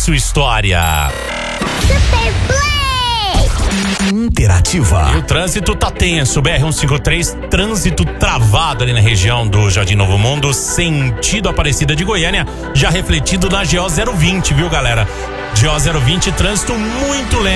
sua história. Super Play! Interativa. E o trânsito tá tenso, BR-153, trânsito travado ali na região do Jardim Novo Mundo, sentido Aparecida de Goiânia, já refletido na GO 020, viu, galera? GO 020, trânsito muito lento.